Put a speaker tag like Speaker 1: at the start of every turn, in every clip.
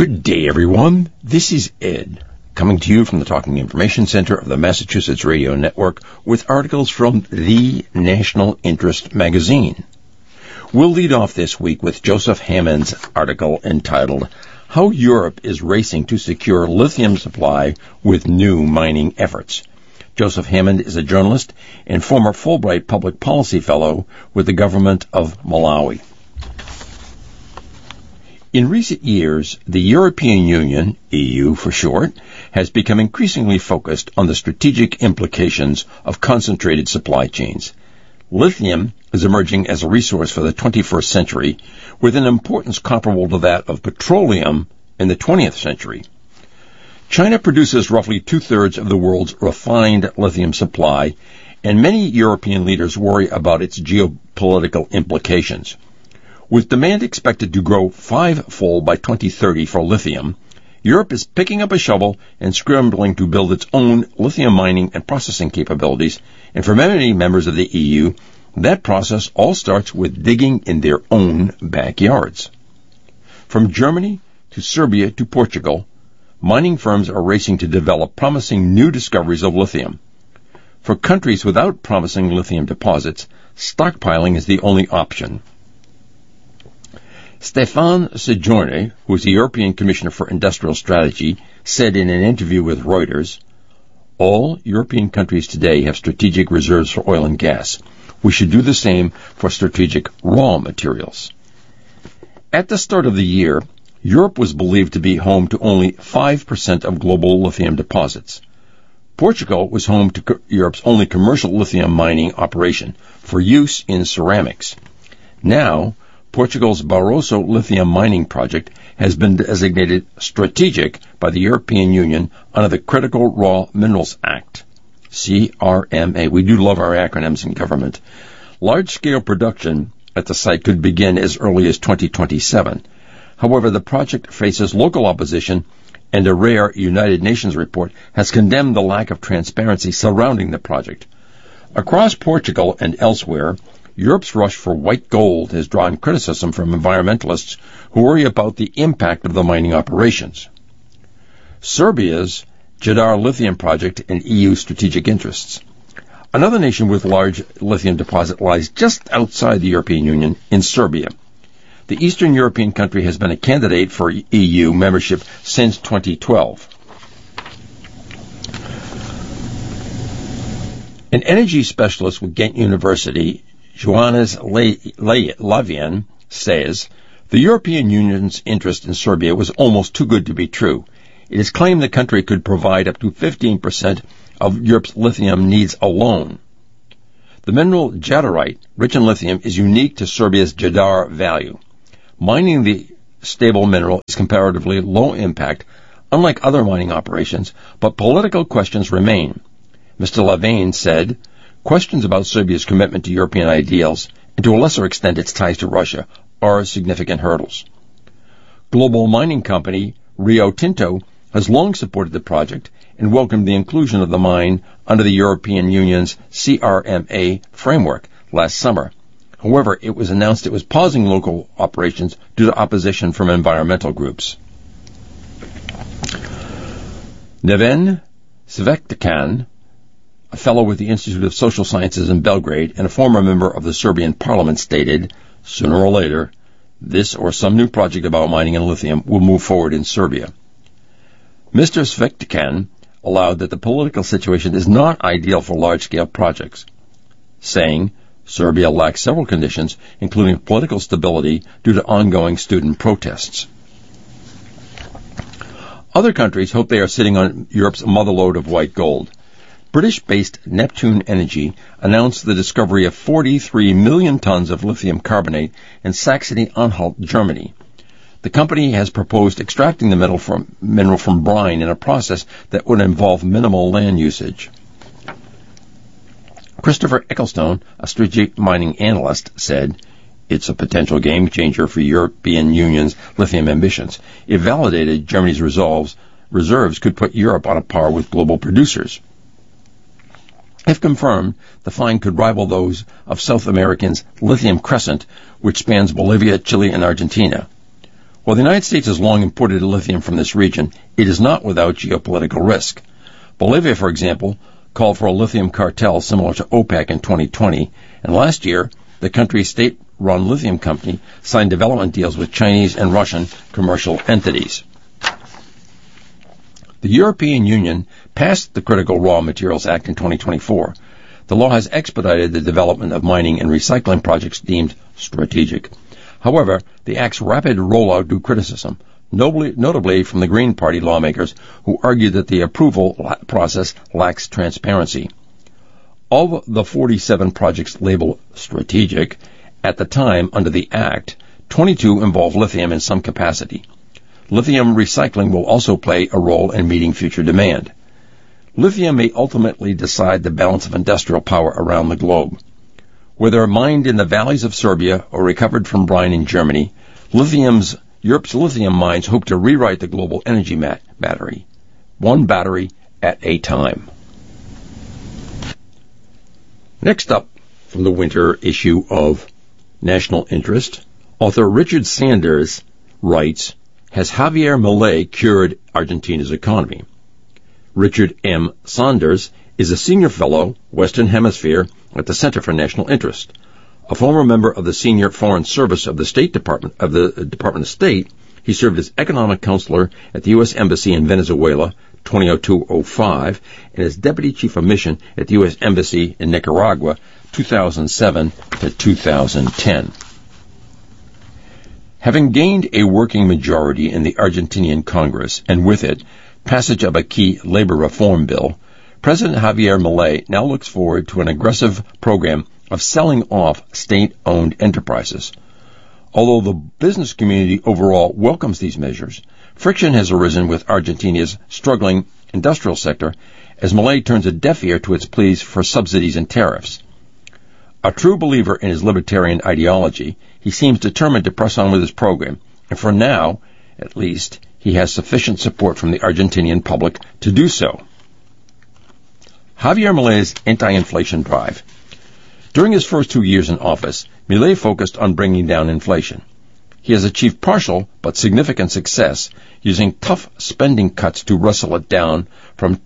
Speaker 1: Good day, everyone. This is Ed, coming to you from the Talking Information Center of the Massachusetts Radio Network with articles from the National Interest magazine. We'll lead off this week with Joseph Hammond's article entitled, How Europe is Racing to Secure Lithium Supply with New Mining Efforts. Joseph Hammond is a journalist and former Fulbright Public Policy Fellow with the government of Malawi. In recent years, the European Union, EU for short, has become increasingly focused on the strategic implications of concentrated supply chains. Lithium is emerging as a resource for the 21st century with an importance comparable to that of petroleum in the 20th century. China produces roughly two-thirds of the world's refined lithium supply, and many European leaders worry about its geopolitical implications. With demand expected to grow five-fold by 2030 for lithium, Europe is picking up a shovel and scrambling to build its own lithium mining and processing capabilities, and for many members of the EU, that process all starts with digging in their own backyards. From Germany to Serbia to Portugal, mining firms are racing to develop promising new discoveries of lithium. For countries without promising lithium deposits, stockpiling is the only option. Stefan Sejourne, who is the European Commissioner for Industrial Strategy, said in an interview with Reuters, all European countries today have strategic reserves for oil and gas. We should do the same for strategic raw materials. At the start of the year, Europe was believed to be home to only 5% of global lithium deposits. Portugal was home to Europe's only commercial lithium mining operation for use in ceramics. Now, Portugal's Barossa lithium mining project has been designated strategic by the European Union under the Critical Raw Minerals Act, CRMA. We do love our acronyms in government. Large-scale production at the site could begin as early as 2027. However, the project faces local opposition, and a rare United Nations report has condemned the lack of transparency surrounding the project. Across Portugal and elsewhere, Europe's rush for white gold has drawn criticism from environmentalists who worry about the impact of the mining operations. Serbia's Jadar lithium project and EU strategic interests. Another nation with large lithium deposit lies just outside the European Union in Serbia. The Eastern European country has been a candidate for EU membership since 2012. An energy specialist with Ghent University, Johannes Lavian, says, the European Union's interest in Serbia was almost too good to be true. It is claimed the country could provide up to 15% of Europe's lithium needs alone. The mineral jadarite, rich in lithium, is unique to Serbia's Jadar value. Mining the stable mineral is comparatively low impact, unlike other mining operations, but political questions remain. Mr. Lavian said, questions about Serbia's commitment to European ideals, and to a lesser extent its ties to Russia, are significant hurdles. Global mining company Rio Tinto has long supported the project and welcomed the inclusion of the mine under the European Union's CRMA framework last summer. However, it was announced it was pausing local operations due to opposition from environmental groups. Neven Cvetković, a fellow with the Institute of Social Sciences in Belgrade and a former member of the Serbian parliament, stated, sooner or later, this or some new project about mining and lithium will move forward in Serbia. Mr. Cvetković allowed that the political situation is not ideal for large-scale projects, saying, Serbia lacks several conditions, including political stability due to ongoing student protests. Other countries hope they are sitting on Europe's motherlode of white gold. British-based Neptune Energy announced the discovery of 43 million tons of lithium carbonate in Saxony-Anhalt, Germany. The company has proposed extracting the mineral from brine in a process that would involve minimal land usage. Christopher Ecclestone, a strategic mining analyst, said, it's a potential game changer for European Union's lithium ambitions. If validated, Germany's reserves could put Europe on a par with global producers. If confirmed, the find could rival those of South America's Lithium Crescent, which spans Bolivia, Chile, and Argentina. While the United States has long imported lithium from this region, it is not without geopolitical risk. Bolivia, for example, called for a lithium cartel similar to OPEC in 2020, and last year, the country's state-run lithium company signed development deals with Chinese and Russian commercial entities. The European Union passed the Critical Raw Materials Act in 2024. The law has expedited the development of mining and recycling projects deemed strategic. However, the Act's rapid rollout drew criticism, notably from the Green Party lawmakers who argued that the approval process lacks transparency. Of the 47 projects labeled strategic at the time under the Act, 22 involve lithium in some capacity. Lithium recycling will also play a role in meeting future demand. Lithium may ultimately decide the balance of industrial power around the globe. Whether mined in the valleys of Serbia or recovered from brine in Germany, Europe's lithium mines hope to rewrite the global energy battery, one battery at a time. Next up, from the winter issue of National Interest, author Richard Sanders writes, "Has Javier Milei cured Argentina's economy?" Richard M. Sanders is a senior fellow, Western Hemisphere, at the Center for National Interest. A former member of the Senior Foreign Service of the Department of State, he served as economic counselor at the U.S. Embassy in Venezuela, 2002-05, and as deputy chief of mission at the U.S. Embassy in Nicaragua, 2007 to 2010. Having gained a working majority in the Argentinian Congress, and with it, passage of a key labor reform bill, President Javier Milei now looks forward to an aggressive program of selling off state-owned enterprises. Although the business community overall welcomes these measures, friction has arisen with Argentina's struggling industrial sector as Milei turns a deaf ear to its pleas for subsidies and tariffs. A true believer in his libertarian ideology, he seems determined to press on with his program, and for now, at least, he has sufficient support from the Argentinian public to do so. Javier Milei's anti-inflation drive. During his first 2 years in office, Milei focused on bringing down inflation. He has achieved partial but significant success using tough spending cuts to wrestle it down from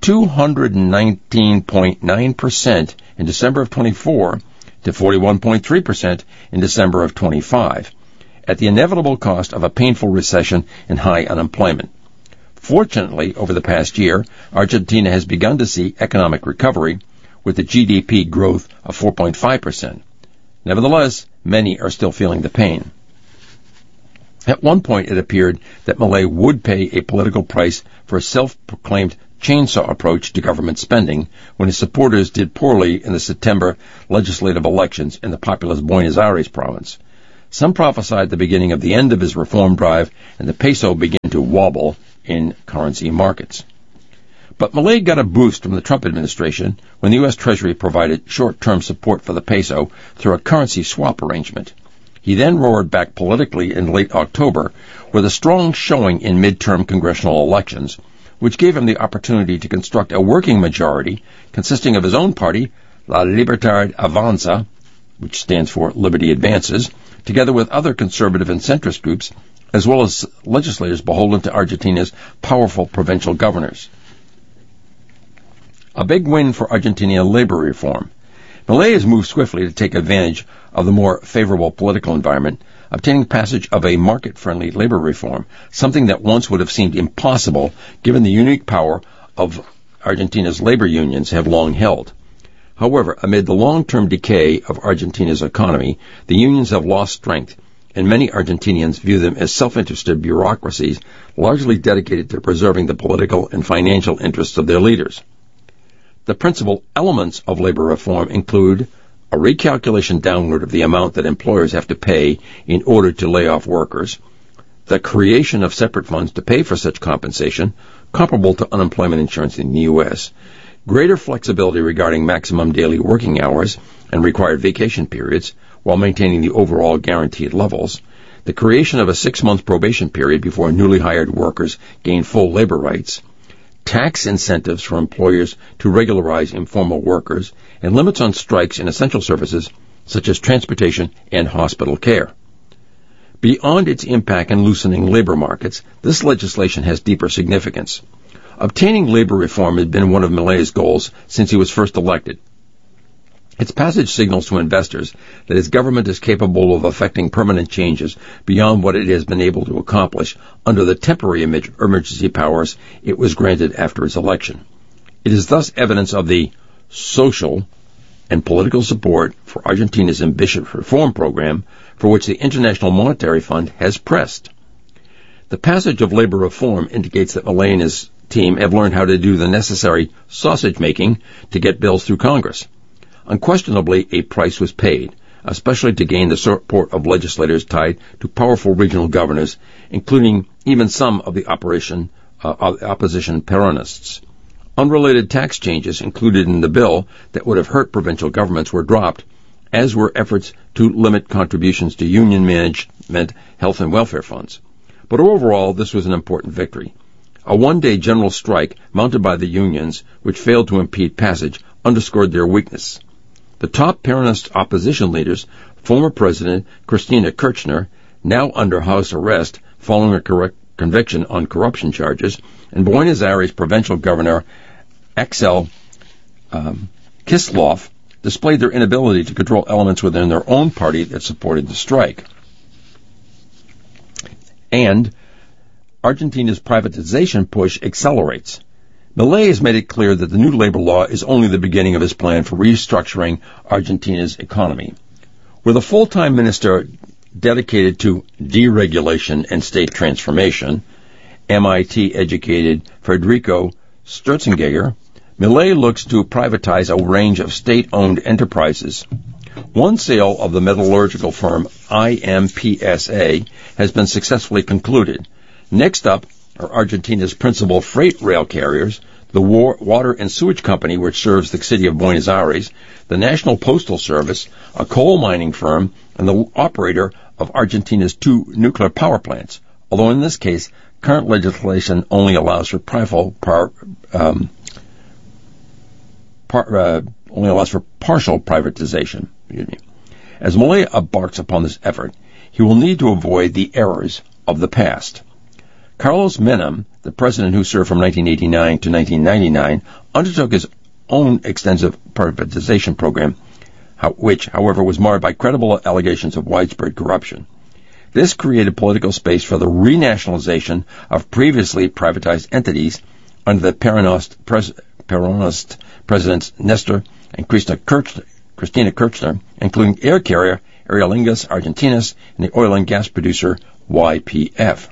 Speaker 1: 219.9% in December of 24 to 41.3% in December of 25, at the inevitable cost of a painful recession and high unemployment. Fortunately, over the past year, Argentina has begun to see economic recovery, with the GDP growth of 4.5%. Nevertheless, many are still feeling the pain. At one point, it appeared that Milei would pay a political price for a self-proclaimed chainsaw approach to government spending when his supporters did poorly in the September legislative elections in the populous Buenos Aires province. Some prophesied the beginning of the end of his reform drive, and the peso began to wobble in currency markets. But Milei got a boost from the Trump administration when the U.S. Treasury provided short-term support for the peso through a currency swap arrangement. He then roared back politically in late October with a strong showing in midterm congressional elections, which gave him the opportunity to construct a working majority consisting of his own party, La Libertad Avanza, which stands for Liberty Advances, together with other conservative and centrist groups, as well as legislators beholden to Argentina's powerful provincial governors. A big win for Argentinian labor reform. Milei has moved swiftly to take advantage of the more favorable political environment, obtaining passage of a market-friendly labor reform, something that once would have seemed impossible given the unique power of Argentina's labor unions have long held. However, amid the long-term decay of Argentina's economy, the unions have lost strength, and many Argentinians view them as self-interested bureaucracies largely dedicated to preserving the political and financial interests of their leaders. The principal elements of labor reform include a recalculation downward of the amount that employers have to pay in order to lay off workers, the creation of separate funds to pay for such compensation, comparable to unemployment insurance in the U.S., greater flexibility regarding maximum daily working hours and required vacation periods while maintaining the overall guaranteed levels, the creation of a 6-month probation period before newly hired workers gain full labor rights, tax incentives for employers to regularize informal workers, and limits on strikes in essential services such as transportation and hospital care. Beyond its impact in loosening labor markets, this legislation has deeper significance. Obtaining labor reform had been one of Milei's goals since he was first elected. Its passage signals to investors that his government is capable of effecting permanent changes beyond what it has been able to accomplish under the temporary emergency powers it was granted after his election. It is thus evidence of the social and political support for Argentina's ambitious reform program for which the International Monetary Fund has pressed. The passage of labor reform indicates that Milei and his team have learned how to do the necessary sausage-making to get bills through Congress. Unquestionably, a price was paid, especially to gain the support of legislators tied to powerful regional governors, including even some of the opposition Peronists. Unrelated tax changes included in the bill that would have hurt provincial governments were dropped, as were efforts to limit contributions to union management, health and welfare funds. But overall, this was an important victory. A one-day general strike mounted by the unions, which failed to impede passage, underscored their weakness. The top Peronist opposition leaders, former President Cristina Kirchner, now under house arrest following a conviction on corruption charges, and Buenos Aires Provincial Governor Axel Kicillof, displayed their inability to control elements within their own party that supported the strike. And Argentina's privatization push accelerates. Milei has made it clear that the new labor law is only the beginning of his plan for restructuring Argentina's economy. With a full-time minister dedicated to deregulation and state transformation, MIT-educated Federico Sturzenegger, Milei looks to privatize a range of state-owned enterprises. One sale of the metallurgical firm IMPSA has been successfully concluded. Next up are Argentina's principal freight rail carriers, the Water and Sewage Company, which serves the city of Buenos Aires, the National Postal Service, a coal mining firm, and the operator of Argentina's 2 nuclear power plants, although in this case, current legislation only allows for partial privatization. As Milei embarks upon this effort, he will need to avoid the errors of the past. Carlos Menem, the president who served from 1989 to 1999, undertook his own extensive privatization program, which, however, was marred by credible allegations of widespread corruption. This created political space for the renationalization of previously privatized entities under the Peronist presidents Nestor and Cristina Kirchner, including air carrier Aerolíneas Argentinas and the oil and gas producer YPF.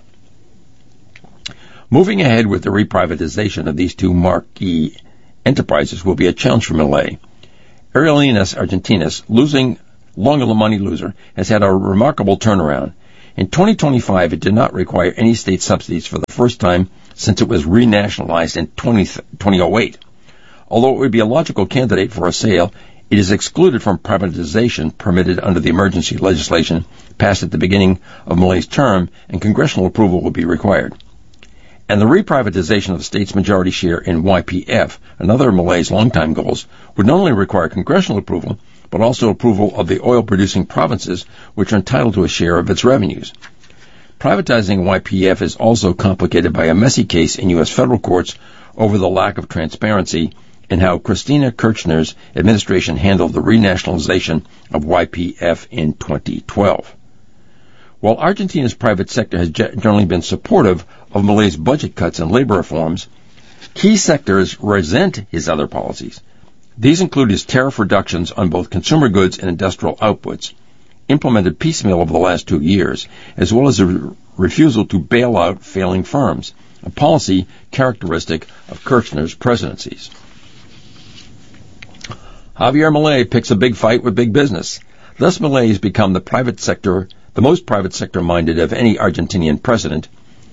Speaker 1: Moving ahead with the reprivatization of these 2 marquee enterprises will be a challenge for Milei. Aerolíneas Argentinas, long a money loser, has had a remarkable turnaround. In 2025, it did not require any state subsidies for the first time since it was renationalized in 2008. Although it would be a logical candidate for a sale, it is excluded from privatization permitted under the emergency legislation passed at the beginning of Milei's term, and congressional approval will be required. And the reprivatization of the state's majority share in YPF, another of Milei's longtime goals, would not only require congressional approval, but also approval of the oil-producing provinces, which are entitled to a share of its revenues. Privatizing YPF is also complicated by a messy case in U.S. federal courts over the lack of transparency in how Cristina Kirchner's administration handled the renationalization of YPF in 2012. While Argentina's private sector has generally been supportive of Milei's budget cuts and labor reforms, key sectors resent his other policies. These include his tariff reductions on both consumer goods and industrial outputs, implemented piecemeal over the last 2 years, as well as a refusal to bail out failing firms, a policy characteristic of Kirchner's presidencies. Javier Milei picks a big fight with big business. Thus, Milei has become the most private sector-minded of any Argentinian president.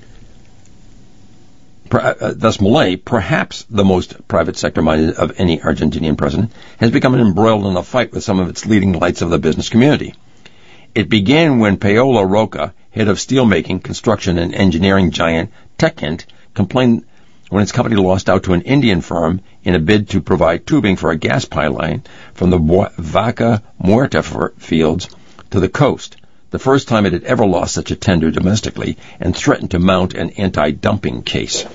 Speaker 1: Thus, Milei, perhaps the most private sector-minded of any Argentinian president, has become embroiled in a fight with some of its leading lights of the business community. It began when Paola Roca, head of steelmaking, construction, and engineering giant Techint, complained when its company lost out to an Indian firm in a bid to provide tubing for a gas pipeline from the Vaca Muerta fields to the coast. the first time it had ever lost such a tender domestically, and threatened to mount an anti-dumping case.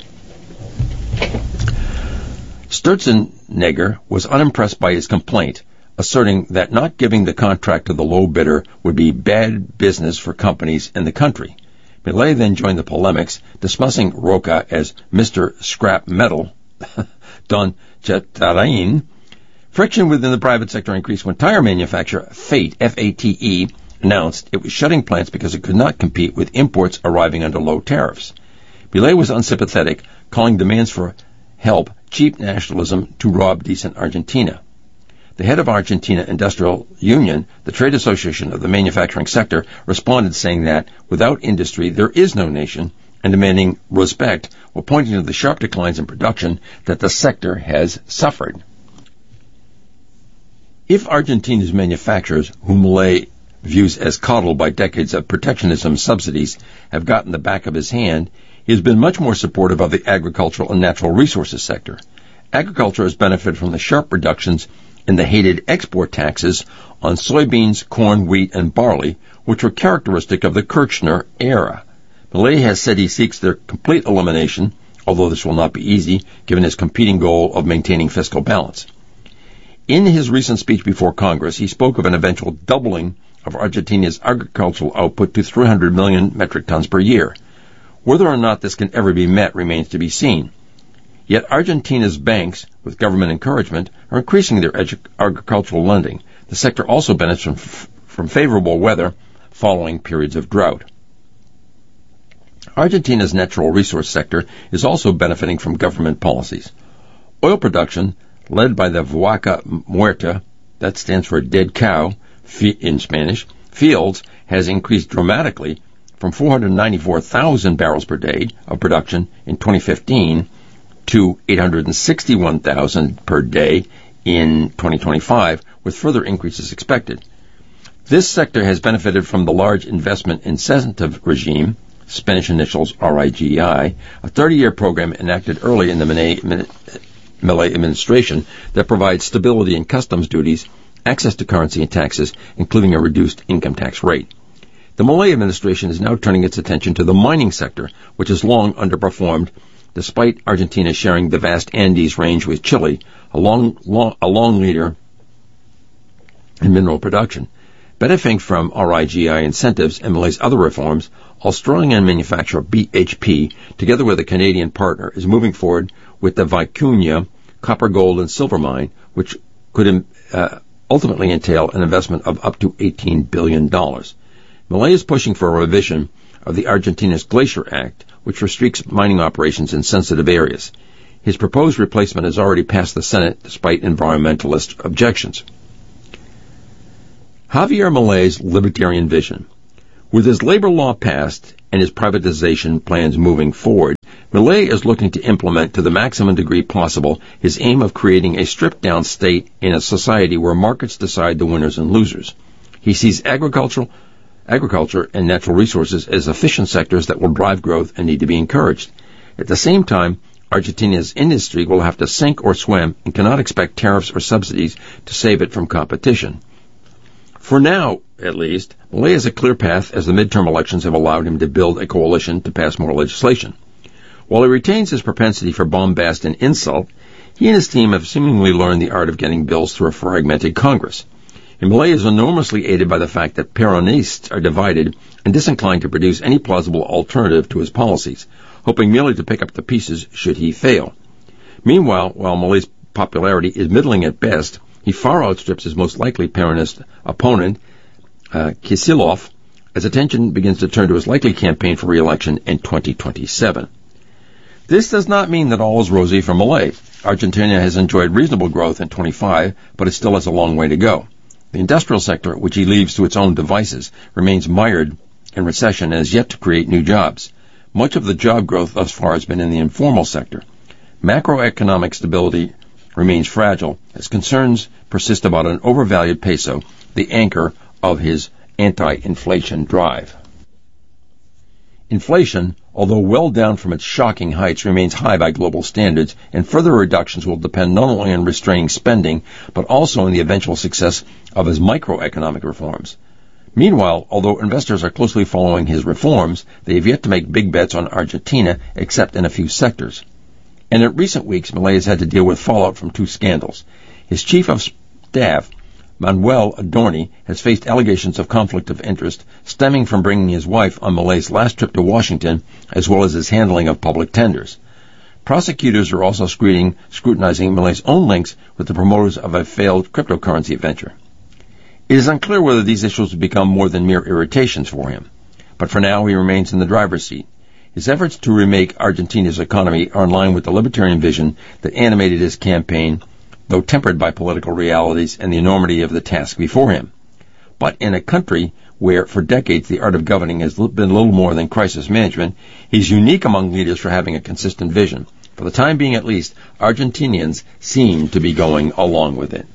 Speaker 1: Sturzenegger was unimpressed by his complaint, asserting that not giving the contract to the low bidder would be bad business for companies in the country. Millet then joined the polemics, dismissing Roca as Mr. Scrap Metal, Don Chetarin. Friction within the private sector increased when tire manufacturer Fate, F-A-T-E, announced it was shutting plants because it could not compete with imports arriving under low tariffs. Millet was unsympathetic, calling demands for help cheap nationalism to rob decent Argentina. The head of Argentina Industrial Union, the trade association of the manufacturing sector, responded saying that without industry there is no nation, and demanding respect while pointing to the sharp declines in production that the sector has suffered. If Argentina's manufacturers, whom Millet views as coddled by decades of protectionism subsidies, have gotten the back of his hand, he has been much more supportive of the agricultural and natural resources sector. Agriculture has benefited from the sharp reductions in the hated export taxes on soybeans, corn, wheat, and barley, which were characteristic of the Kirchner era. Millet has said he seeks their complete elimination, although this will not be easy, given his competing goal of maintaining fiscal balance. In his recent speech before Congress, he spoke of an eventual doubling of Argentina's agricultural output to 300 million metric tons per year. Whether or not this can ever be met remains to be seen. Yet Argentina's banks, with government encouragement, are increasing their agricultural lending. The sector also benefits from favorable weather following periods of drought. Argentina's natural resource sector is also benefiting from government policies. Oil production, led by the Vaca Muerta, that stands for dead cow in Spanish, fields, has increased dramatically from 494,000 barrels per day of production in 2015 to 861,000 per day in 2025, with further increases expected. This sector has benefited from the large investment incentive regime, Spanish initials RIGI, a 30-year program enacted early in the Millet administration that provides stability in customs duties, access to currency and taxes, including a reduced income tax rate. The Millet administration is now turning its attention to the mining sector, which has long underperformed, despite Argentina sharing the vast Andes range with Chile, a long leader in mineral production. Benefiting from RIGI incentives and Millet's other reforms, Australian manufacturer BHP, together with a Canadian partner, is moving forward with the Vicuña copper, gold, and silver mine, which could ultimately entail an investment of up to $18 billion. Millet is pushing for a revision of the Argentina's Glacier Act, which restricts mining operations in sensitive areas. His proposed replacement has already passed the Senate despite environmentalist objections. Javier Milet's libertarian vision. With his labor law passed and his privatization plans moving forward, Millet is looking to implement to the maximum degree possible his aim of creating a stripped-down state in a society where markets decide the winners and losers. He sees agriculture and natural resources as efficient sectors that will drive growth and need to be encouraged. At the same time, Argentina's industry will have to sink or swim and cannot expect tariffs or subsidies to save it from competition. For now, at least, Millet has a clear path as the midterm elections have allowed him to build a coalition to pass more legislation. While he retains his propensity for bombast and insult, he and his team have seemingly learned the art of getting bills through a fragmented Congress. And Millet is enormously aided by the fact that Peronists are divided and disinclined to produce any plausible alternative to his policies, hoping merely to pick up the pieces should he fail. Meanwhile, while Millet's popularity is middling at best, he far outstrips his most likely Peronist opponent, Kicillof, as attention begins to turn to his likely campaign for re-election in 2027. This does not mean that all is rosy for Millet. Argentina has enjoyed reasonable growth in 25, but it still has a long way to go. The industrial sector, which he leaves to its own devices, remains mired in recession and has yet to create new jobs. Much of the job growth thus far has been in the informal sector. Macroeconomic stability remains fragile as concerns persist about an overvalued peso, the anchor of his anti-inflation drive. Inflation, although well down from its shocking heights, remains high by global standards, and further reductions will depend not only on restraining spending, but also on the eventual success of his microeconomic reforms. Meanwhile, although investors are closely following his reforms, they have yet to make big bets on Argentina, except in a few sectors. And in recent weeks, Milei has had to deal with fallout from two scandals. His chief of staff, Manuel Adorni, has faced allegations of conflict of interest stemming from bringing his wife on Milei's last trip to Washington, as well as his handling of public tenders. Prosecutors are also scrutinizing Milei's own links with the promoters of a failed cryptocurrency venture. It is unclear whether these issues will become more than mere irritations for him, but for now he remains in the driver's seat. His efforts to remake Argentina's economy are in line with the libertarian vision that animated his campaign, though tempered by political realities and the enormity of the task before him. But in a country where for decades the art of governing has been little more than crisis management, he's unique among leaders for having a consistent vision. For the time being at least, Argentinians seem to be going along with it.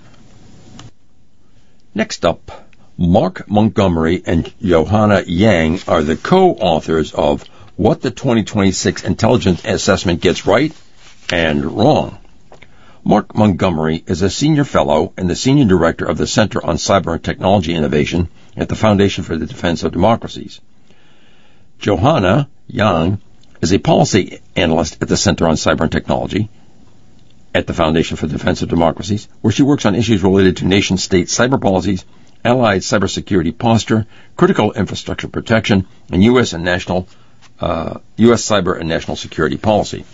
Speaker 1: Next up, Mark Montgomery and Johanna Yang are the co-authors of What the 2026 Intelligence Assessment Gets Right and Wrong. Mark Montgomery is a senior fellow and the senior director of the Center on Cyber and Technology Innovation at the Foundation for the Defense of Democracies. Johanna Yang is a policy analyst at the Center on Cyber and Technology at the Foundation for the Defense of Democracies, where she works on issues related to nation-state cyber policies, allied cybersecurity posture, critical infrastructure protection, and U.S. cyber and national security policy.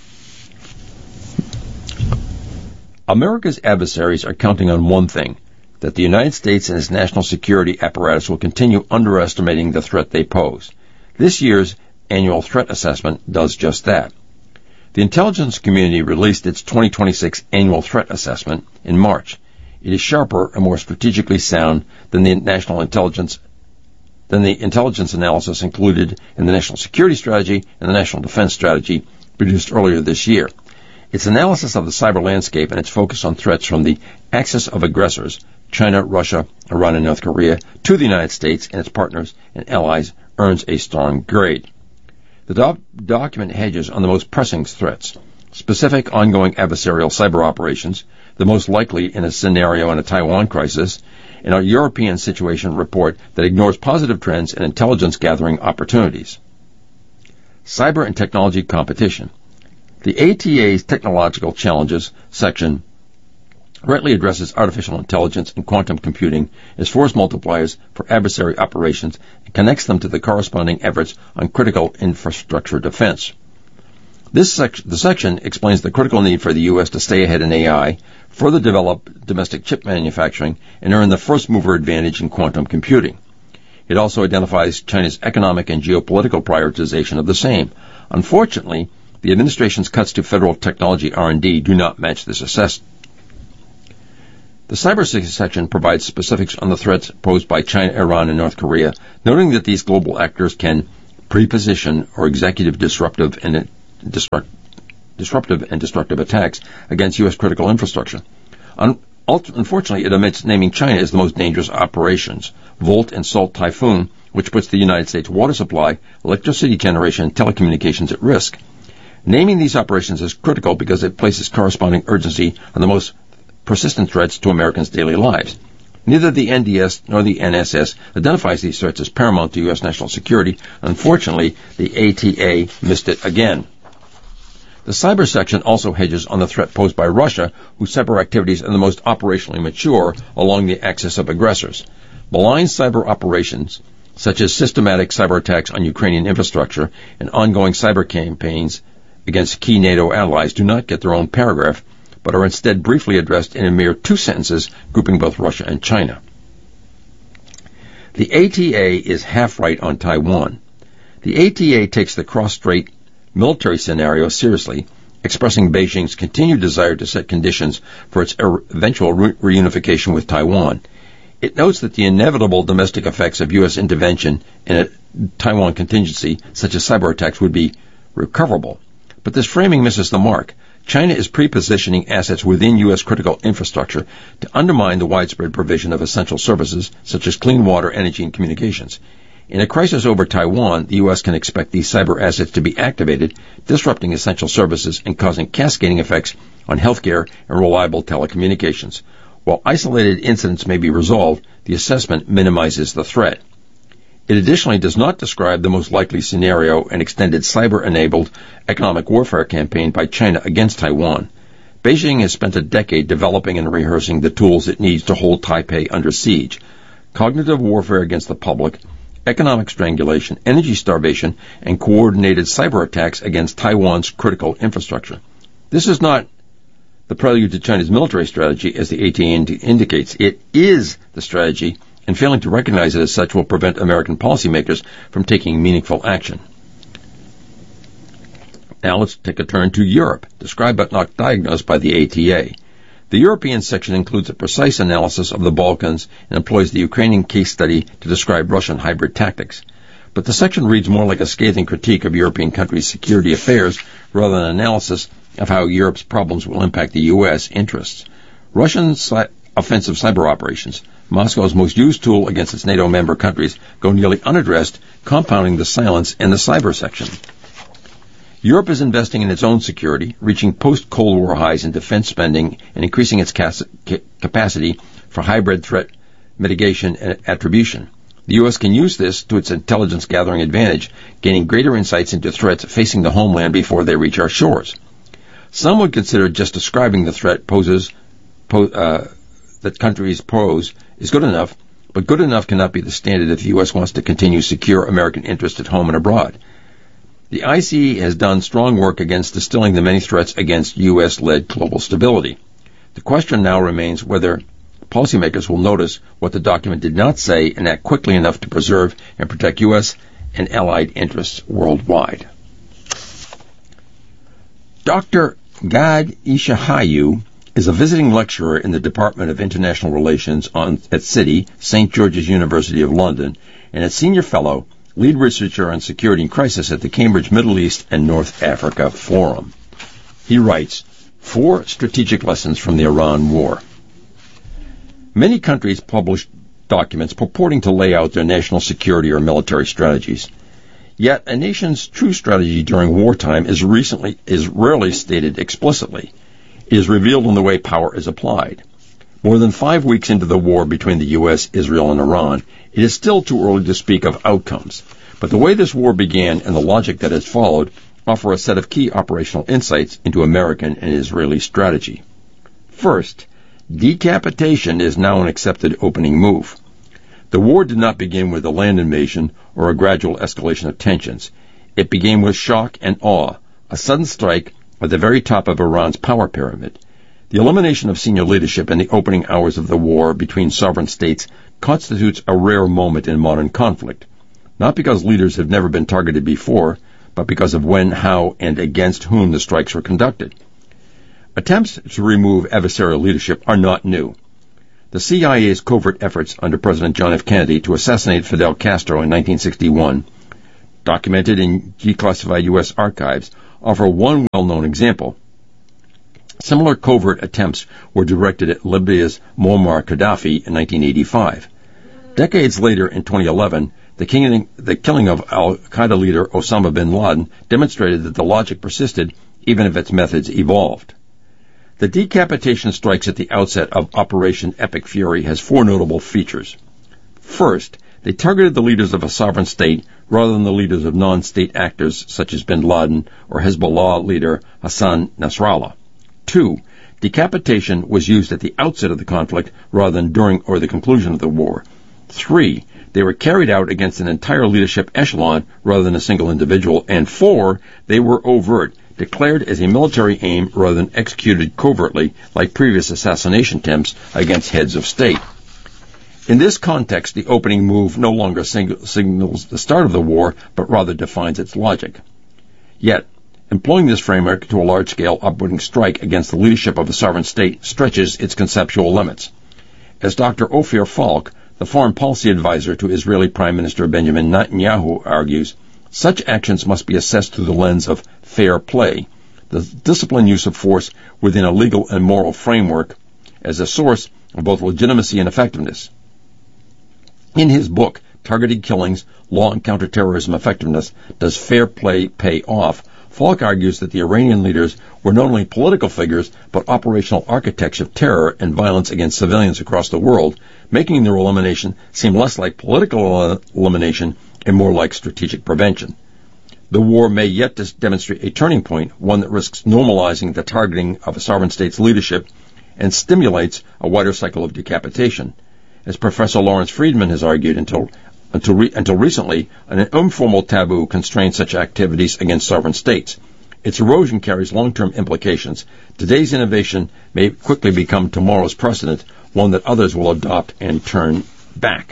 Speaker 1: America's adversaries are counting on one thing, that the United States and its national security apparatus will continue underestimating the threat they pose. This year's annual threat assessment does just that. The intelligence community released its 2026 annual threat assessment in March. It is sharper and more strategically sound than the intelligence analysis included in the National Security Strategy and the National Defense Strategy produced earlier this year. Its analysis of the cyber landscape and its focus on threats from the axis of aggressors, China, Russia, Iran, and North Korea, to the United States and its partners and allies earns a strong grade. The document hedges on the most pressing threats, specific ongoing adversarial cyber operations, the most likely in a scenario in a Taiwan crisis, and a European situation report that ignores positive trends and intelligence gathering opportunities. Cyber and technology competition. The ATA's technological challenges section rightly addresses artificial intelligence and quantum computing as force multipliers for adversary operations and connects them to the corresponding efforts on critical infrastructure defense. The section explains the critical need for the U.S. to stay ahead in AI, further develop domestic chip manufacturing, and earn the first-mover advantage in quantum computing. It also identifies China's economic and geopolitical prioritization of the same. Unfortunately, the administration's cuts to federal technology R&D do not match this assessment. The cyber section provides specifics on the threats posed by China, Iran, and North Korea, noting that these global actors can pre-position or executive disruptive and destructive attacks against U.S. critical infrastructure. Unfortunately, it omits naming China as the most dangerous operations, Volt and Salt Typhoon, which puts the United States water supply, electricity generation, and telecommunications at risk. Naming these operations is critical because it places corresponding urgency on the most persistent threats to Americans' daily lives. Neither the NDS nor the NSS identifies these threats as paramount to U.S. national security. Unfortunately, the ATA missed it again. The cyber section also hedges on the threat posed by Russia, whose cyber activities are the most operationally mature along the axis of aggressors. Malign cyber operations, such as systematic cyber attacks on Ukrainian infrastructure and ongoing cyber campaigns against key NATO allies, do not get their own paragraph, but are instead briefly addressed in a mere 2 sentences, grouping both Russia and China. The ATA is half right on Taiwan. The ATA takes the cross-strait military scenario seriously, expressing Beijing's continued desire to set conditions for its eventual reunification with Taiwan. It notes that the inevitable domestic effects of U.S. intervention in a Taiwan contingency, such as cyber attacks, would be recoverable. But this framing misses the mark. China is pre-positioning assets within U.S. critical infrastructure to undermine the widespread provision of essential services such as clean water, energy, and communications. In a crisis over Taiwan, the U.S. can expect these cyber assets to be activated, disrupting essential services and causing cascading effects on healthcare and reliable telecommunications. While isolated incidents may be resolved, the assessment minimizes the threat. It additionally does not describe the most likely scenario, an extended cyber-enabled economic warfare campaign by China against Taiwan. Beijing has spent a decade developing and rehearsing the tools it needs to hold Taipei under siege: cognitive warfare against the public, economic strangulation, energy starvation, and coordinated cyber attacks against Taiwan's critical infrastructure. This is not the prelude to China's military strategy, as the ATA indicates. It is the strategy, and failing to recognize it as such will prevent American policymakers from taking meaningful action. Now let's take a turn to Europe, described but not diagnosed by the ATA. The European section includes a precise analysis of the Balkans and employs the Ukrainian case study to describe Russian hybrid tactics. But the section reads more like a scathing critique of European countries' security affairs rather than an analysis of how Europe's problems will impact the U.S. interests. Russian offensive cyber operations, Moscow's most used tool against its NATO member countries, go nearly unaddressed, compounding the silence in the cyber section. Europe is investing in its own security, reaching post-Cold War highs in defense spending and increasing its capacity for hybrid threat mitigation and attribution. The U.S. can use this to its intelligence gathering advantage, gaining greater insights into threats facing the homeland before they reach our shores. Some would consider just describing the threat that countries pose is good enough, but good enough cannot be the standard if the U.S. wants to continue secure American interests at home and abroad. The ICE has done strong work against distilling the many threats against U.S.-led global stability. The question now remains whether policymakers will notice what the document did not say and act quickly enough to preserve and protect U.S. and allied interests worldwide. Dr. Gad Ishahayu is a visiting lecturer in the Department of International Relations at City, St. George's University of London, and a senior fellow, lead researcher on security and crisis at the Cambridge Middle East and North Africa Forum. He writes, 4 strategic lessons from the Iran war. Many countries publish documents purporting to lay out their national security or military strategies. Yet a nation's true strategy during wartime is rarely stated explicitly. It is revealed in the way power is applied. More than 5 weeks into the war between the U.S., Israel, and Iran, it is still too early to speak of outcomes. But the way this war began and the logic that has followed offer a set of key operational insights into American and Israeli strategy. First, decapitation is now an accepted opening move. The war did not begin with a land invasion or a gradual escalation of tensions. It began with shock and awe, a sudden strike at the very top of Iran's power pyramid. The elimination of senior leadership in the opening hours of the war between sovereign states constitutes a rare moment in modern conflict, not because leaders have never been targeted before, but because of when, how, and against whom the strikes were conducted. Attempts to remove adversarial leadership are not new. The CIA's covert efforts under President John F. Kennedy to assassinate Fidel Castro in 1961, documented in declassified U.S. archives, offer one well-known example. Similar covert attempts were directed at Libya's Muammar Gaddafi in 1985. Decades later, in 2011, the killing of al-Qaeda leader Osama bin Laden demonstrated that the logic persisted even if its methods evolved. The decapitation strikes at the outset of Operation Epic Fury has 4 notable features. First, they targeted the leaders of a sovereign state rather than the leaders of non-state actors such as bin Laden or Hezbollah leader Hassan Nasrallah. 2. Decapitation was used at the outset of the conflict rather than during or the conclusion of the war. 3. They were carried out against an entire leadership echelon rather than a single individual. And 4. They were overt, declared as a military aim rather than executed covertly like previous assassination attempts against heads of state. In this context, the opening move no longer signals the start of the war, but rather defines its logic. Yet, employing this framework to a large-scale upwarding strike against the leadership of a sovereign state stretches its conceptual limits. As Dr. Ophir Falk, the foreign policy advisor to Israeli Prime Minister Benjamin Netanyahu, argues, such actions must be assessed through the lens of fair play, the disciplined use of force within a legal and moral framework as a source of both legitimacy and effectiveness. In his book, Targeted Killings, Law and Counterterrorism Effectiveness, Does Fair Play Pay Off?, Falk argues that the Iranian leaders were not only political figures, but operational architects of terror and violence against civilians across the world, making their elimination seem less like political elimination and more like strategic prevention. The war may yet demonstrate a turning point, one that risks normalizing the targeting of a sovereign state's leadership and stimulates a wider cycle of decapitation. As Professor Lawrence Friedman has argued, until recently, an informal taboo constrained such activities against sovereign states. Its erosion carries long-term implications. Today's innovation may quickly become tomorrow's precedent, one that others will adopt and turn back.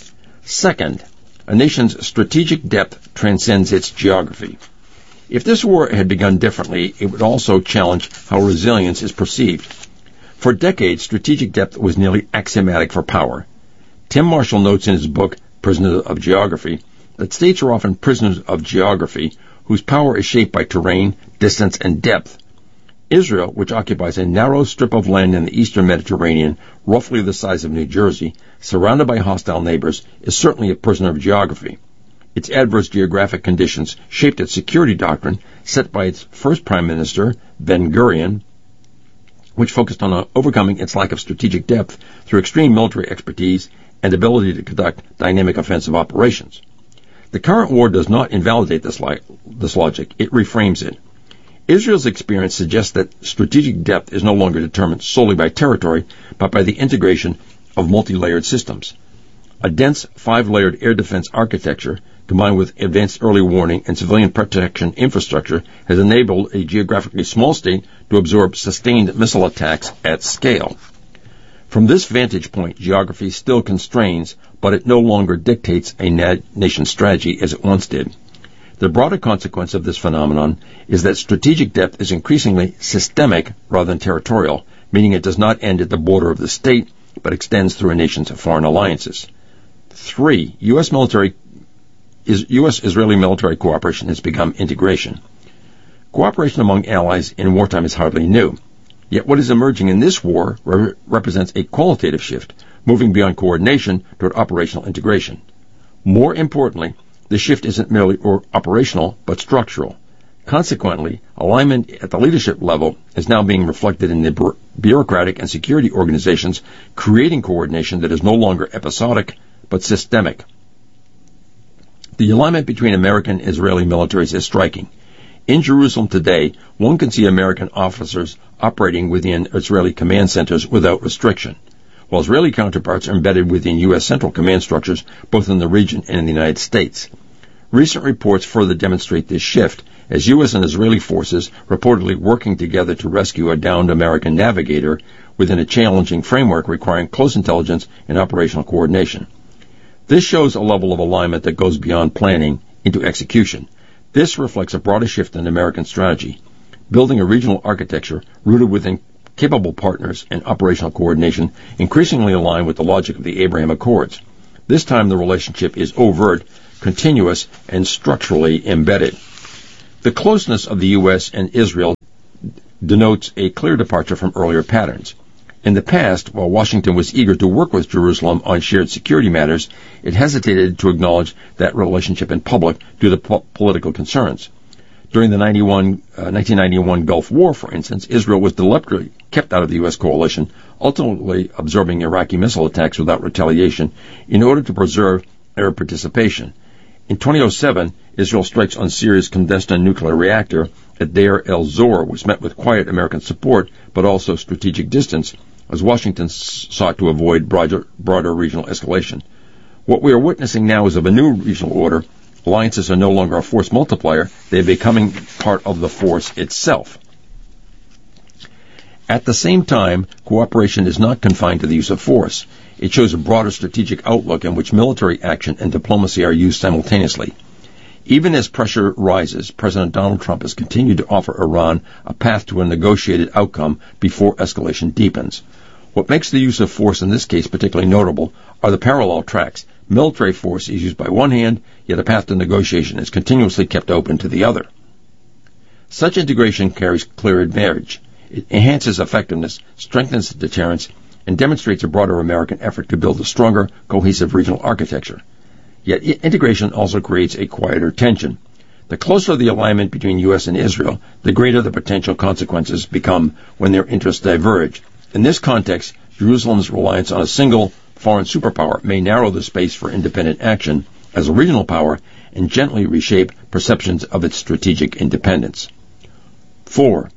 Speaker 1: Second, a nation's strategic depth transcends its geography. If this war had begun differently, it would also challenge how resilience is perceived. For decades, strategic depth was nearly axiomatic for power. Tim Marshall notes in his book, Prisoners of Geography, that states are often prisoners of geography, whose power is shaped by terrain, distance, and depth. Israel, which occupies a narrow strip of land in the eastern Mediterranean, roughly the size of New Jersey, surrounded by hostile neighbors, is certainly a prisoner of geography. Its adverse geographic conditions shaped its security doctrine, set by its first prime minister, Ben-Gurion, which focused on overcoming its lack of strategic depth through extreme military expertise and ability to conduct dynamic offensive operations. The current war does not invalidate this logic, it reframes it. Israel's experience suggests that strategic depth is no longer determined solely by territory, but by the integration of multi-layered systems. A dense 5-layered air defense architecture, combined with advanced early warning and civilian protection infrastructure, has enabled a geographically small state to absorb sustained missile attacks at scale. From this vantage point, geography still constrains, but it no longer dictates a nation's strategy as it once did. The broader consequence of this phenomenon is that strategic depth is increasingly systemic rather than territorial, meaning it does not end at the border of the state, but extends through a nation's foreign alliances. 3. U.S.-Israeli military cooperation has become integration. Cooperation among allies in wartime is hardly new. Yet what is emerging in this war represents a qualitative shift, moving beyond coordination toward operational integration. More importantly, the shift isn't merely operational, but structural. Consequently, alignment at the leadership level is now being reflected in the bureaucratic and security organizations, creating coordination that is no longer episodic, but systemic. The alignment between American and Israeli militaries is striking. In Jerusalem today, one can see American officers operating within Israeli command centers without restriction, while Israeli counterparts are embedded within U.S. central command structures both in the region and in the United States. Recent reports further demonstrate this shift, as U.S. and Israeli forces reportedly working together to rescue a downed American navigator within a challenging framework requiring close intelligence and operational coordination. This shows a level of alignment that goes beyond planning into execution. This reflects a broader shift in American strategy, building a regional architecture rooted within capable partners and operational coordination increasingly aligned with the logic of the Abraham Accords. This time the relationship is overt, continuous, and structurally embedded. The closeness of the U.S. and Israel denotes a clear departure from earlier patterns. In the past, while Washington was eager to work with Jerusalem on shared security matters, it hesitated to acknowledge that relationship in public due to political concerns. During the 1991 Gulf War, for instance, Israel was deliberately kept out of the U.S. coalition, ultimately absorbing Iraqi missile attacks without retaliation in order to preserve Arab participation. In 2007, Israel strikes on Syria's clandestine nuclear reactor at Deir el-Zor, which met with quiet American support, but also strategic distance, as Washington sought to avoid broader regional escalation. What we are witnessing now is of a new regional order. Alliances are no longer a force multiplier. They are becoming part of the force itself. At the same time, cooperation is not confined to the use of force. It shows a broader strategic outlook in which military action and diplomacy are used simultaneously. Even as pressure rises, President Donald Trump has continued to offer Iran a path to a negotiated outcome before escalation deepens. What makes the use of force in this case particularly notable are the parallel tracks. Military force is used by one hand, yet a path to negotiation is continuously kept open to the other. Such integration carries clear advantage. It enhances effectiveness, strengthens deterrence, and demonstrates a broader American effort to build a stronger, cohesive regional architecture. Yet integration also creates a quieter tension. The closer the alignment between U.S. and Israel, the greater the potential consequences become when their interests diverge. In this context, Jerusalem's reliance on a single foreign superpower may narrow the space for independent action as a regional power and gently reshape perceptions of its strategic independence. 4.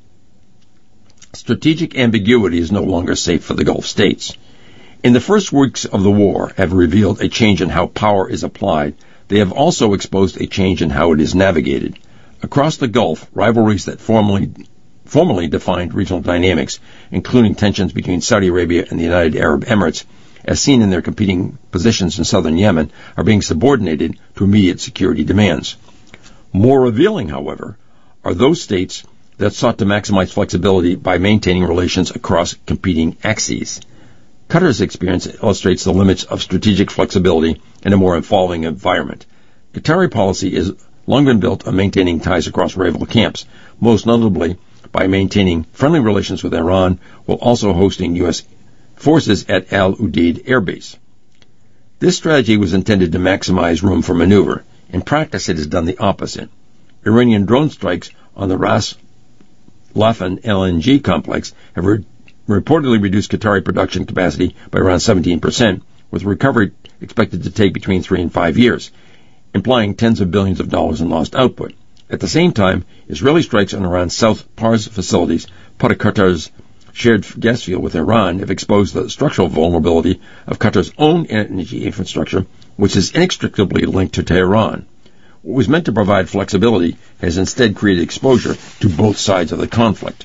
Speaker 1: Strategic ambiguity is no longer safe for the Gulf states. In the first weeks of the war have revealed a change in how power is applied. They have also exposed a change in how it is navigated. Across the Gulf, rivalries that formerly defined regional dynamics, including tensions between Saudi Arabia and the United Arab Emirates, as seen in their competing positions in southern Yemen, are being subordinated to immediate security demands. More revealing, however, are those states that sought to maximize flexibility by maintaining relations across competing axes. Qatar's experience illustrates the limits of strategic flexibility in a more evolving environment. Qatari policy has long been built on maintaining ties across rival camps, most notably by maintaining friendly relations with Iran while also hosting U.S. forces at Al Udeid Air Base. This strategy was intended to maximize room for maneuver. In practice, it has done the opposite. Iranian drone strikes on the Ras Laffan LNG complex have reportedly reduced Qatari production capacity by around 17%, with recovery expected to take between 3 and 5 years, implying tens of billions of dollars in lost output. At the same time, Israeli strikes on Iran's South Pars facilities, part of Qatar's shared gas field with Iran, have exposed the structural vulnerability of Qatar's own energy infrastructure, which is inextricably linked to Tehran. What was meant to provide flexibility has instead created exposure to both sides of the conflict.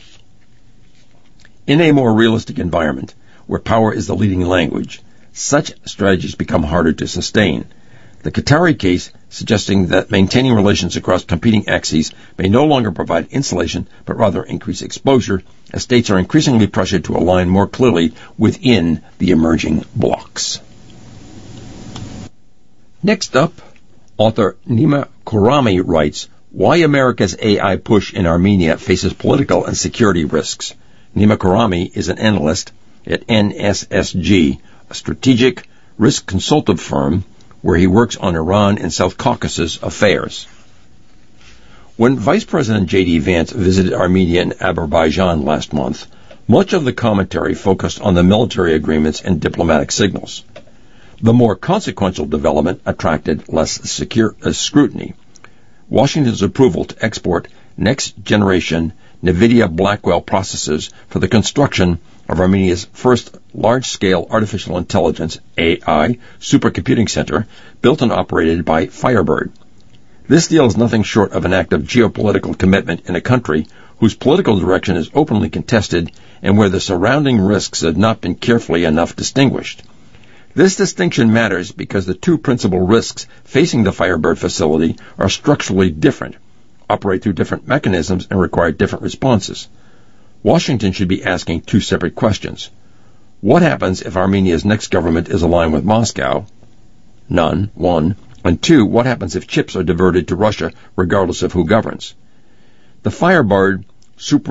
Speaker 1: In a more realistic environment, where power is the leading language, such strategies become harder to sustain. The Qatari case suggesting that maintaining relations across competing axes may no longer provide insulation, but rather increase exposure, as states are increasingly pressured to align more clearly within the emerging blocs. Next up, author Nima Kurami writes, Why America's AI Push in Armenia Faces Political and Security Risks. Nima Kurami is an analyst at NSSG, a strategic risk consultative firm where he works on Iran and South Caucasus affairs. When Vice President J.D. Vance visited Armenia and Azerbaijan last month, much of the commentary focused on the military agreements and diplomatic signals. The more consequential development attracted less scrutiny. Washington's approval to export next-generation NVIDIA Blackwell processors for the construction of Armenia's first large-scale artificial intelligence, AI, supercomputing center, built and operated by Firebird. This deal is nothing short of an act of geopolitical commitment in a country whose political direction is openly contested and where the surrounding risks have not been carefully enough distinguished. This distinction matters because the two principal risks facing the Firebird facility are structurally different, operate through different mechanisms, and require different responses. Washington should be asking two separate questions. What happens if Armenia's next government is aligned with Moscow? None, one. And two, what happens if chips are diverted to Russia regardless of who governs? The Firebird super